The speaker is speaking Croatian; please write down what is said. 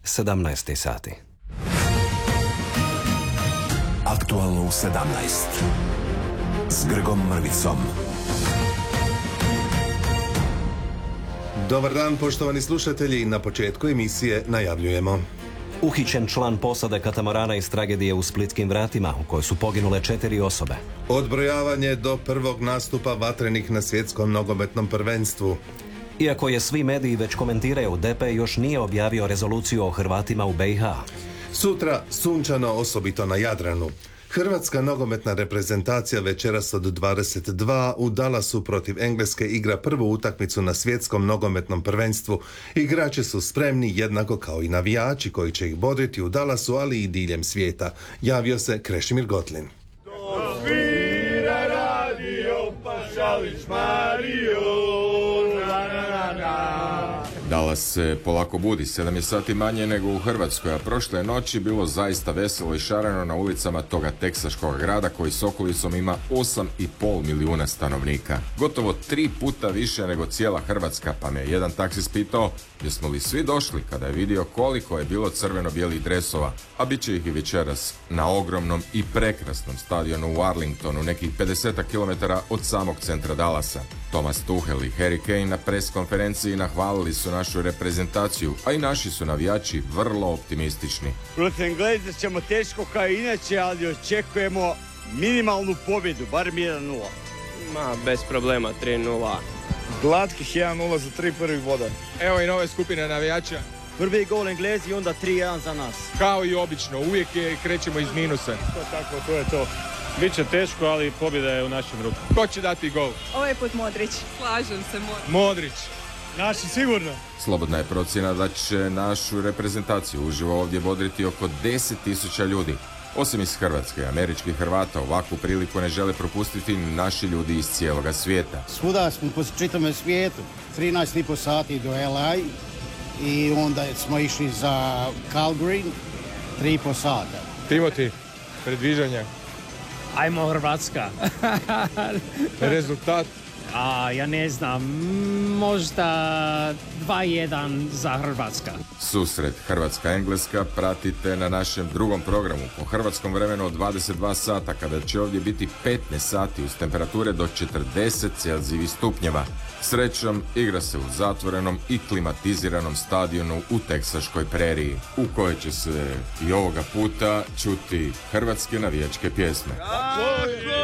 17 sati. Aktualno u 17 s Grgom Mrvicom. Dobar dan, poštovani slušatelji. Na početku emisije najavljujemo. Uhićen član posade katamarana iz tragedije u Splitskim vratima, u kojoj su poginule 4 osobe. Odbrojavanje do prvog nastupa vatrenih na svjetskom nogometnom prvenstvu. Iako je svi mediji već komentiraju, DP još nije objavio rezoluciju o Hrvatima u BiH. Sutra sunčano, osobito na Jadranu. Hrvatska nogometna reprezentacija večeras od 22 u Dallasu protiv Engleske igra prvu utakmicu na svjetskom nogometnom prvenstvu. Igrači su spremni jednako kao i navijači koji će ih bodriti u Dallasu, ali i diljem svijeta. Javio se Krešimir Gotlin. Svira radio, pa šališ Mario. Dallas se polako budi, 7 je sati manje nego u Hrvatskoj, a prošle noći bilo zaista veselo i šareno na ulicama toga teksaškog grada koji s okolicom ima 8,5 milijuna stanovnika. Gotovo 3 puta više nego cijela Hrvatska, pa me jedan taksist pitao jesmo li svi došli kada je vidio koliko je bilo crveno-bijelih dresova, a bit će ih i večeras na ogromnom i prekrasnom stadionu u Arlingtonu, nekih 50 km od samog centra Dallasa. Thomas Tuchel i Harry Kane na pres konferenciji nahvalili su našu reprezentaciju, a i naši su navijači vrlo optimistični. Protiv Engleza ćemo teško kao inače, ali očekujemo minimalnu pobjedu, bar 1-0. Bez problema, 3-0. Glatkih 1-0 za 3 prvih boda. Evo i nove skupine navijača. Prvi gol Englezi, onda 3-1 za nas. Kao i obično, uvijek krećemo iz minusa. To je to. Biće teško, ali pobjeda je u našim rukama. Ko će dati gol? Ovaj put Modrić. Slažem se, Modrić. Naši sigurno. Slobodna je procjena da će našu reprezentaciju uživo ovdje bodriti oko 10.000 ljudi. Osim iz Hrvatske, američkih Hrvata ovakvu priliku ne žele propustiti naši ljudi iz cijeloga svijeta. Svuda smo po čitome svijetu. 13,5 sati do LA i onda smo išli za Calgary 3,5 sata. Timoti, predviđanja. Ajmo Hrvatska. Rezultat? Ja ne znam, možda 2-1 za Hrvatska. Susret Hrvatska-Engleska pratite na našem drugom programu po hrvatskom vremenu od 22 sata, kada će ovdje biti 15 sati uz temperature do 40 Celzijevih stupnjeva. Srećom, igra se u zatvorenom i klimatiziranom stadionu u teksaškoj preriji, u kojoj će se i ovoga puta čuti hrvatske navijačke pjesme.